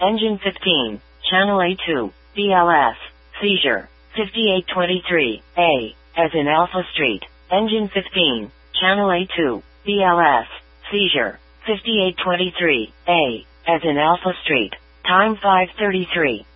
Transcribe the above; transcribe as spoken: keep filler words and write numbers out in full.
Engine fifteen, Channel A two, B L S, seizure, fifty-eight twenty-three, A, as in Alpha Street. Engine fifteen, Channel A two, B L S, seizure, fifty-eight twenty-three, A, as in Alpha Street. Time five thirty-three.